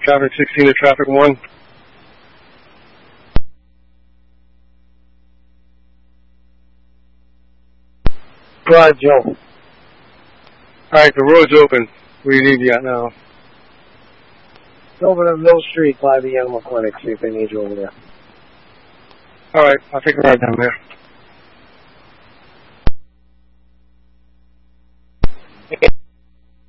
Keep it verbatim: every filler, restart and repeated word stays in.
traffic sixteen to traffic one. Go ahead, Joe. Alright, the road's open. What do you need you at now? Over to Mill Street by the animal clinic, see if they need you over there. Alright, I'll take a ride down there.